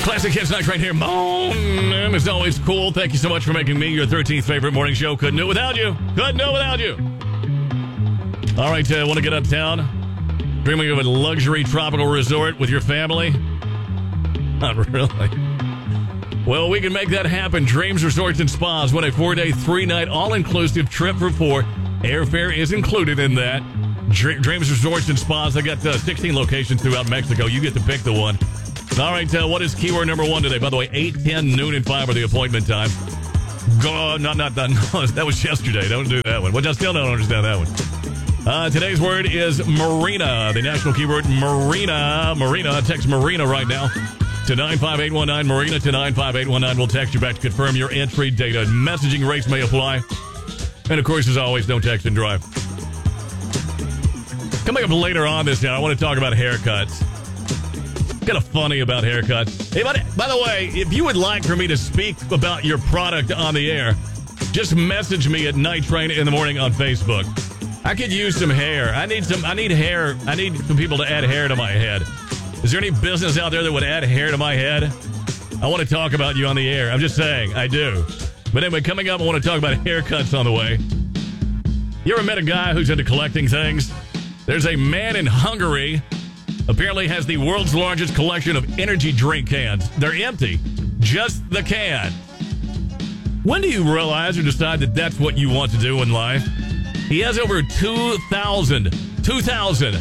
Classic Hits Night right here. Morning is always cool. Thank you so much for making me your 13th favorite morning show. Couldn't do it without you. Couldn't do it without you. All right, want to get uptown? Dreaming of a luxury tropical resort with your family? Not really. Well, we can make that happen. Dreams Resorts and Spas. What a 4-day, 3-night, all-inclusive trip for 4. Airfare is included in that. Dreams Resorts and Spas. They got 16 locations throughout Mexico. You get to pick the one. All right, what is keyword number 1 today? By the way, 8, 10, noon, and 5 are the appointment time. Not that. No, that was yesterday. Don't do that one. Which I still don't understand that one. Today's word is marina. The national keyword, marina. Marina. Text marina right now to 95819. Marina to 95819. We'll text you back to confirm your entry data. Messaging rates may apply. And, of course, as always, don't text and drive. Coming up later on this hour, I want to talk about haircuts. Kind of funny about haircuts. Hey, by the way, if you would like for me to speak about your product on the air, just message me at Night Train in the Morning on Facebook. I could use some hair. I need hair. I need some people to add hair to my head. Is there any business out there that would add hair to my head? I want to talk about you on the air. I'm just saying, I do. But anyway, coming up, I want to talk about haircuts on the way. You ever met a guy who's into collecting things? There's a man in Hungary apparently has the world's largest collection of energy drink cans. They're empty. Just the can. When do you realize or decide that that's what you want to do in life? He has over 2,000. 2,000.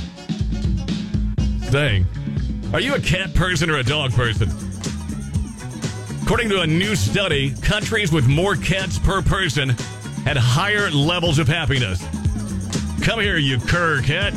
Dang. Are you a cat person or a dog person? According to a new study, countries with more cats per person had higher levels of happiness. Come here, you cur cat.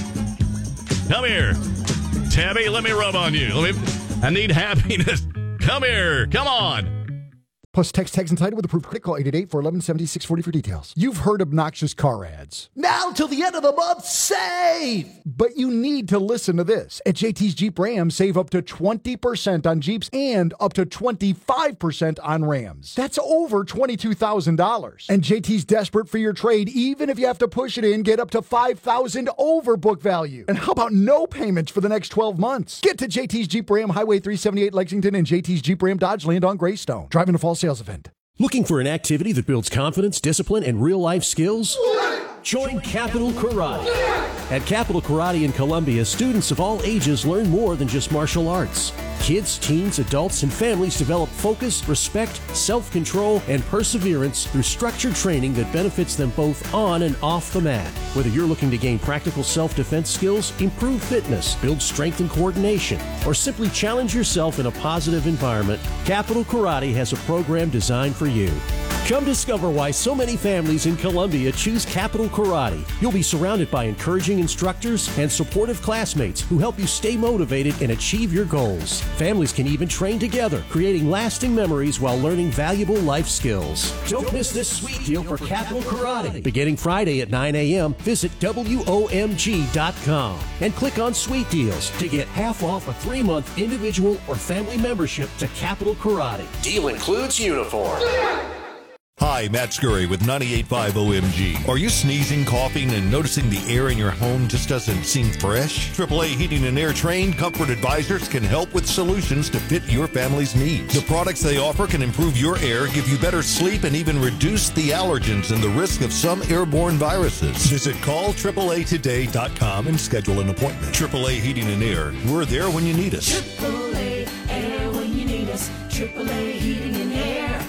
Come here. Tabby, let me rub on you. I need happiness. Come here. Come on. Plus text and title with approved credit. Call 888-411-7640 for details. You've heard obnoxious car ads. Now till the end of the month, save! But you need to listen to this. At JT's Jeep Ram, save up to 20% on Jeeps and up to 25% on Rams. That's over $22,000. And JT's desperate for your trade. Even if you have to push it in, get up to $5,000 over book value. And how about no payments for the next 12 months? Get to JT's Jeep Ram, Highway 378 Lexington, and JT's Jeep Ram Dodge Land on Greystone. Driving a fall sales event. Looking for an activity that builds confidence, discipline, and real-life skills? Join Capital Karate. At Capital Karate in Columbia, students of all ages learn more than just martial arts. Kids, teens, adults, and families develop focus, respect, self-control, and perseverance through structured training that benefits them both on and off the mat. Whether you're looking to gain practical self-defense skills, improve fitness, build strength and coordination, or simply challenge yourself in a positive environment, Capital Karate has a program designed for you. Come discover why so many families in Columbia choose Capital Karate. You'll be surrounded by encouraging instructors and supportive classmates who help you stay motivated and achieve your goals. Families can even train together, creating lasting memories while learning valuable life skills. Don't miss this sweet deal for Capital Karate. Beginning Friday at 9 a.m., visit WOMG.com and click on Sweet Deals to get half off a 3-month individual or family membership to Capital Karate. Deal includes uniform. Hi, Matt Scurry with 98.5 OMG. Are you sneezing, coughing, and noticing the air in your home just doesn't seem fresh? AAA Heating and Air trained Comfort Advisors can help with solutions to fit your family's needs. The products they offer can improve your air, give you better sleep, and even reduce the allergens and the risk of some airborne viruses. Visit call AAAtoday.com and schedule an appointment. AAA Heating and Air. We're there when you need us. AAA Air when you need us. AAA Heating and Air.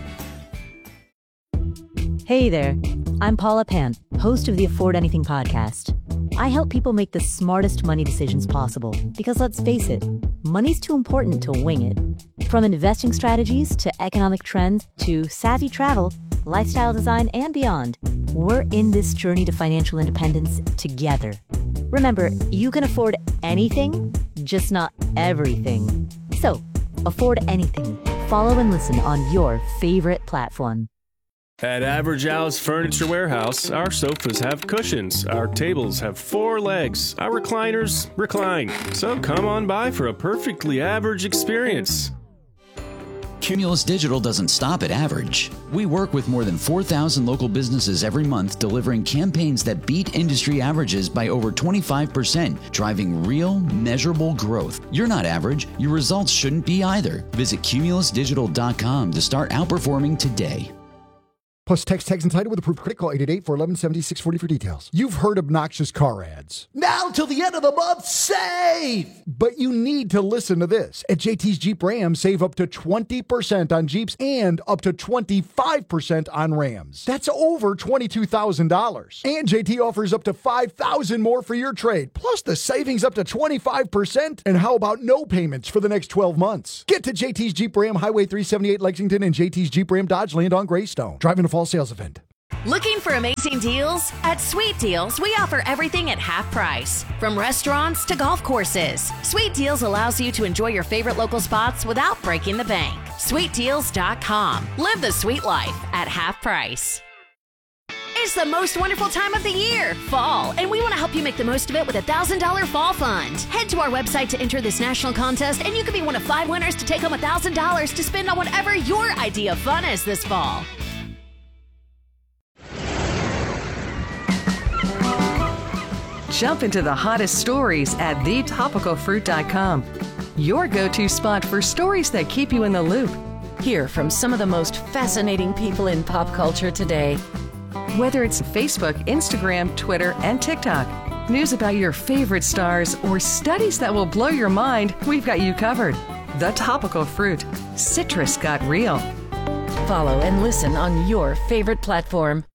Hey there, I'm Paula Pant, host of the Afford Anything podcast. I help people make the smartest money decisions possible because let's face it, money's too important to wing it. From investing strategies to economic trends to savvy travel, lifestyle design, and beyond, we're in this journey to financial independence together. Remember, you can afford anything, just not everything. So, afford anything. Follow and listen on your favorite platform. At Average Al's Furniture Warehouse, our sofas have cushions, our tables have 4 legs, our recliners recline. So come on by for a perfectly average experience. Cumulus Digital doesn't stop at average. We work with more than 4,000 local businesses every month, delivering campaigns that beat industry averages by over 25%, driving real, measurable growth. You're not average. Your results shouldn't be either. Visit cumulusdigital.com to start outperforming today. Plus, text tags and title with approved credit. Call 888-411-7640 for details. You've heard obnoxious car ads. Now till the end of the month, save! But you need to listen to this. At JT's Jeep Ram, save up to 20% on Jeeps and up to 25% on Rams. That's over $22,000. And JT offers up to $5,000 more for your trade. Plus the savings up to 25%. And how about no payments for the next 12 months? Get to JT's Jeep Ram, Highway 378 Lexington, and JT's Jeep Ram Dodge Land on Greystone. Driving a fall sales event. Looking for amazing deals? At Sweet Deals, we offer everything at half price. From restaurants to golf courses, Sweet Deals allows you to enjoy your favorite local spots without breaking the bank. SweetDeals.com. Live the sweet life at half price. It's the most wonderful time of the year, fall, and we want to help you make the most of it with a $1,000 fall fund. Head to our website to enter this national contest, and you could be one of 5 winners to take home $1,000 to spend on whatever your idea of fun is this fall. Jump into the hottest stories at thetopicalfruit.com. Your go-to spot for stories that keep you in the loop. Hear from some of the most fascinating people in pop culture today. Whether it's Facebook, Instagram, Twitter, and TikTok, news about your favorite stars, or studies that will blow your mind, we've got you covered. The Topical Fruit. Citrus got real. Follow and listen on your favorite platform.